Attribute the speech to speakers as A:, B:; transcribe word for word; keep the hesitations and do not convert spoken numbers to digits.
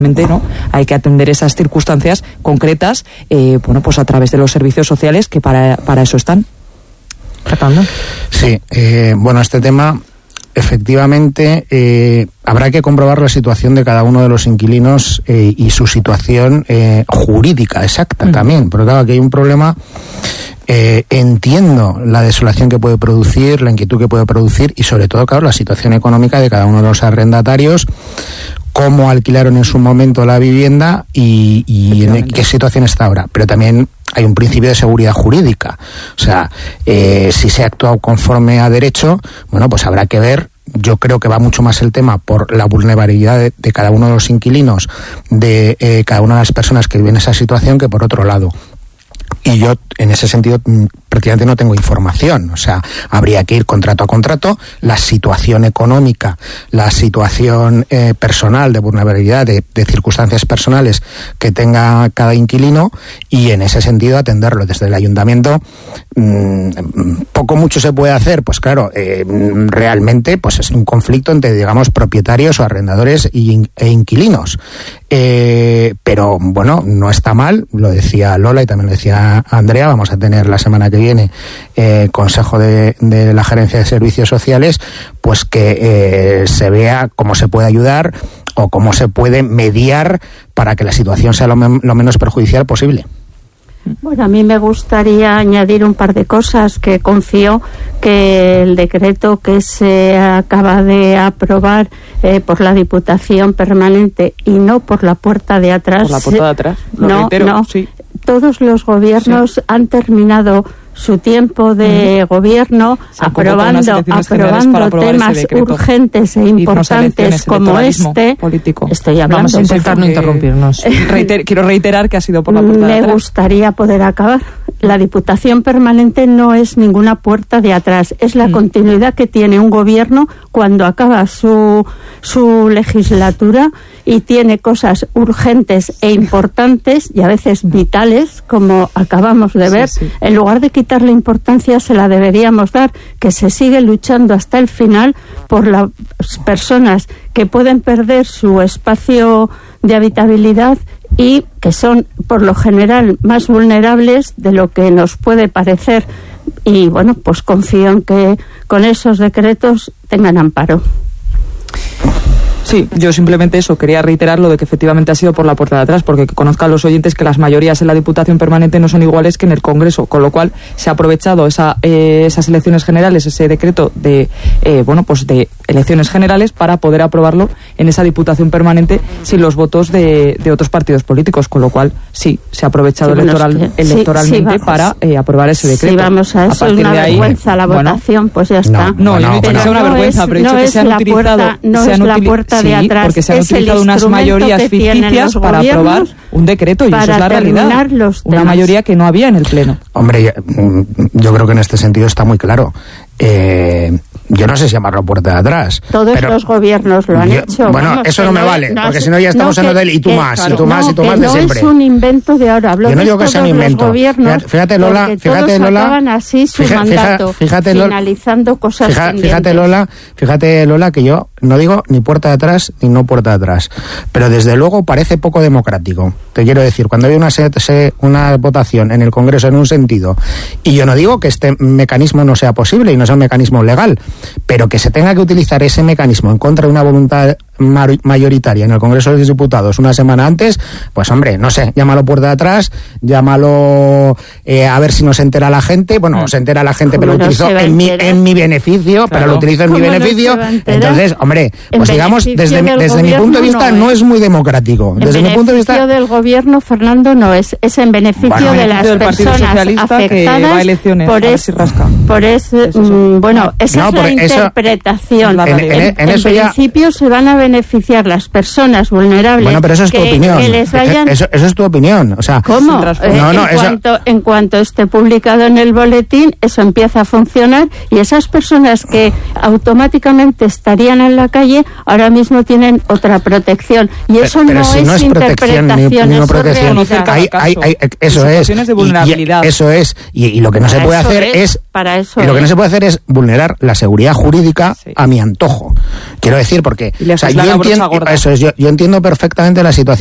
A: ¿no? Hay que atender esas circunstancias concretas, eh, bueno, pues a través de los servicios sociales que para, para eso están. Tratando.
B: Sí, eh, bueno, este tema, efectivamente, eh, habrá que comprobar la situación de cada uno de los inquilinos eh, y su situación eh, jurídica exacta mm. también, porque claro, aquí hay un problema. Eh, entiendo la desolación que puede producir, la inquietud que puede producir y sobre todo, claro, la situación económica de cada uno de los arrendatarios, cómo alquilaron en su momento la vivienda y, y en qué situación está ahora. Pero también hay un principio de seguridad jurídica. O sea, eh, si se ha actuado conforme a derecho, bueno, pues habrá que ver. Yo creo que va mucho más el tema por la vulnerabilidad de, de cada uno de los inquilinos, de eh, cada una de las personas que viven esa situación, que por otro lado. Y yo, en ese sentido, prácticamente no tengo información. O sea, habría que ir contrato a contrato, la situación económica, la situación eh, personal de vulnerabilidad, de, de circunstancias personales que tenga cada inquilino, y en ese sentido atenderlo desde el ayuntamiento. Mmm, poco mucho se puede hacer, pues claro, eh, realmente pues es un conflicto entre, digamos, propietarios o arrendadores y, e inquilinos. Eh, pero bueno, no está mal, lo decía Lola y también lo decía Andrea. Vamos a tener la semana que viene eh, consejo de, de la Gerencia de Servicios Sociales, pues que eh, se vea cómo se puede ayudar o cómo se puede mediar para que la situación sea lo, me- lo menos perjudicial posible.
C: Bueno, a mí me gustaría añadir un par de cosas, que confío que el decreto que se acaba de aprobar eh, por la Diputación Permanente y no por la puerta de atrás.
A: Por la puerta de atrás, lo
C: no,
A: reitero,
C: no.
A: sí.
C: Todos los gobiernos sí. han terminado su tiempo de uh-huh. gobierno aprobando, aprobando temas urgentes e importantes como este.
A: Político.
C: Estoy hablando.
D: Vamos a intentar no interrumpirnos.
A: Reiter, quiero reiterar que ha sido por la puerta de atrás.
C: Me gustaría poder acabar. La Diputación Permanente no es ninguna puerta de atrás, es la mm. continuidad que tiene un gobierno cuando acaba su, su legislatura y tiene cosas urgentes e importantes y a veces vitales, como acabamos de ver. Sí, sí. En lugar de quitarle importancia, se la deberíamos dar, que se sigue luchando hasta el final por las personas que pueden perder su espacio de habitabilidad y que son por lo general más vulnerables de lo que nos puede parecer. Y bueno, pues confío en que con esos decretos tengan amparo.
A: Sí, yo simplemente eso, quería reiterar lo de que efectivamente ha sido por la puerta de atrás, porque que conozcan los oyentes que las mayorías en la Diputación Permanente no son iguales que en el Congreso, con lo cual se ha aprovechado esa, eh, esas elecciones generales, ese decreto de, eh, bueno, pues de elecciones generales para poder aprobarlo en esa Diputación Permanente sin los votos de, de otros partidos políticos, con lo cual sí, se ha aprovechado sí, electoral, bueno, es que, electoralmente sí, sí, para eh, aprobar ese decreto.
C: Si vamos a eso, a es una vergüenza ahí, la
A: bueno,
C: votación, pues ya está.
A: No, no, yo no he dicho que sea una vergüenza, pero he dicho que se han utilizado...
C: No es la puerta de atrás,
A: porque se han utilizado unas mayorías ficticias para aprobar un decreto, y eso es la realidad. Una mayoría que no había en el Pleno.
B: Hombre, yo creo que en este sentido está muy claro. Eh, yo no sé si llamarlo puerta de atrás.
C: Todos
B: pero
C: los gobiernos lo han
B: yo,
C: hecho.
B: Bueno,
C: Vamos,
B: eso no me
C: no,
B: vale,
C: no,
B: porque si no ya estamos
C: no,
B: en hotel y tú
C: que,
B: más,
C: claro,
B: y tú más,
C: no,
B: y tú más de
C: no
B: siempre.
C: No es un invento de ahora, hablo
B: yo no
C: de
B: digo que sea un invento.
C: Gobiernos,
B: fíjate, Lola, fíjate,
C: todos
B: Lola,
C: acaban así su
B: fíjate,
C: mandato,
B: fíjate, Lola,
C: finalizando cosas
B: fíjate, fíjate, Lola, fíjate, Lola, que yo no digo ni puerta de atrás ni no puerta de atrás, pero desde luego parece poco democrático. Te quiero decir, cuando hay una, una votación en el Congreso en un sentido, y yo no digo que este mecanismo no sea posible y no sea un mecanismo legal, pero que se tenga que utilizar ese mecanismo en contra de una voluntad mayoritaria en el Congreso de los Diputados una semana antes, pues hombre, no sé, llámalo puerta de atrás, llámalo eh, a ver si no se entera la gente. Bueno, se entera la gente, pero lo utilizo en mi, en mi beneficio, claro. pero lo utilizo en mi beneficio. No Entonces, hombre, pues digamos, desde, desde mi punto de vista no, no es muy democrático.
C: En
B: desde mi punto de vista
C: del gobierno, Fernando, no es, es en beneficio bueno, de las personas afectadas
A: elecciones,
C: por ese, por ese, es mm, bueno, esa no, es la eso, interpretación.
B: En, en, en, en,
C: en principio ya... se van a beneficiar las personas vulnerables.
B: Bueno, pero eso es
C: que,
B: tu opinión.
C: Que les vayan...
B: eso, eso es tu opinión. O sea,
C: ¿cómo? Eh,
B: no, no,
C: en,
B: eso...
C: cuanto, en cuanto esté publicado en el boletín, eso empieza a funcionar y esas personas que automáticamente estarían en la calle ahora mismo tienen otra protección. Y eso
B: pero, pero
C: no,
B: si
C: es
B: no es
C: interpretación,
B: protección, ni, ni no
C: eso
B: protección.
C: es
B: Hay, hay, hay, eso es.
A: De vulnerabilidad.
B: Y, y, eso es. Y, y lo que no
C: para
B: se puede hacer
C: es,
B: es
C: para eso
B: y lo
C: es.
B: que no se puede hacer es vulnerar la seguridad jurídica sí. a mi antojo. Quiero decir, porque o sea, yo,
A: la, la brocha
B: entiendo,
A: gorda.
B: Eso es, yo, yo entiendo perfectamente la situación